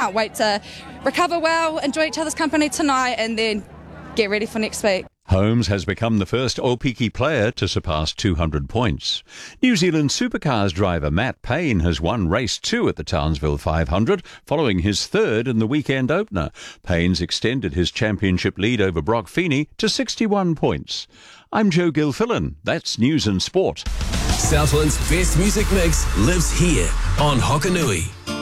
can't wait to recover well, enjoy each other's company tonight, and then get ready for next week. Holmes has become the first Opiki player to surpass 200 points. New Zealand Supercars driver Matt Payne has won race 2 at the Townsville 500, following his third in the weekend opener. Payne's extended his championship lead over Brock Feeney to 61 points. I'm Joe Gilfillan. That's News and Sport. Southland's best music mix lives here on Hokanui.